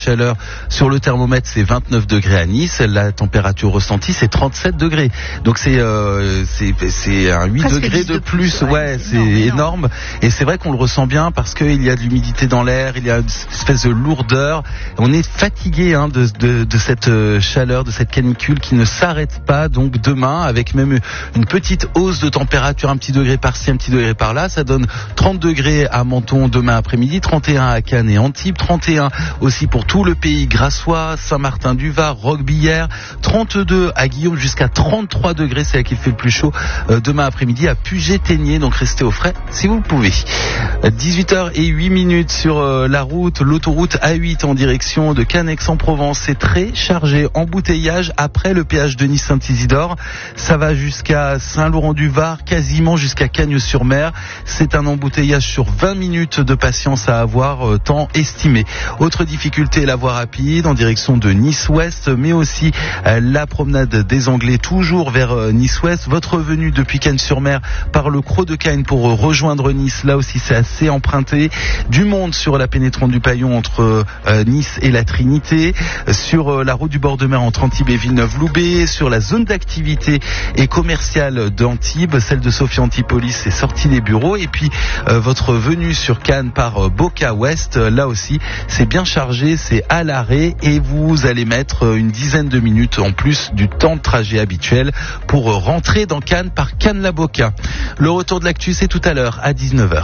Chaleur sur le thermomètre, c'est 29 degrés à Nice. La température ressentie, c'est 37 degrés. Donc c'est un 8 presque degrés de plus. Ouais, c'est énorme. Et c'est vrai qu'on le ressent bien parce qu'il y a de l'humidité dans l'air, il y a une espèce de lourdeur. On est fatigué de cette chaleur, de cette canicule qui ne s'arrête pas. Donc demain, avec même une petite hausse de température, un petit degré par-ci, un petit degré par-là, ça donne 30 degrés à Menton demain après-midi, 31 à Cannes et Antibes, 31 aussi pour tout le pays grassois, Saint-Martin-du-Var, Roquebillière, 32 à Guillaume, jusqu'à 33 degrés, c'est là qu'il fait le plus chaud demain après-midi à Puget-Théniers, donc restez au frais si vous le pouvez. 18h08 sur la route, l'autoroute A8 en direction de Cannes-Aix-en-Provence, c'est très chargé, embouteillage après le péage de Nice-Saint-Isidore, ça va jusqu'à Saint-Laurent-du-Var, quasiment jusqu'à Cagnes-sur-Mer, c'est un embouteillage sur 20 minutes de patience à avoir, temps estimé. Autre difficulté, la voie rapide en direction de Nice-Ouest, mais aussi la promenade des Anglais toujours vers Nice-Ouest. Votre venue depuis Cannes-sur-Mer par le Creux de Cagnes pour rejoindre Nice, là aussi c'est assez emprunté. Du monde sur la pénétrante du Paillon entre Nice et la Trinité, sur la route du bord de mer entre Antibes et Villeneuve-Loubet, sur la zone d'activité et commerciale d'Antibes, celle de Sophie Antipolis, c'est sorti des bureaux. Et puis votre venue sur Cannes par Boca Ouest, là aussi c'est bien chargé, c'est à l'arrêt et vous allez mettre une dizaine de minutes en plus du temps de trajet habituel pour rentrer dans Cannes par Cannes-la-Boca. Le retour de l'actu, c'est tout à l'heure à 19h.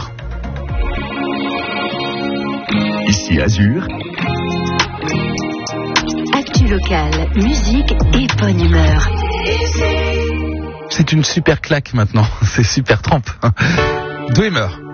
Ici Azur. Actu locale, musique et bonne humeur. C'est une super claque maintenant, c'est super trempe. Dreamer.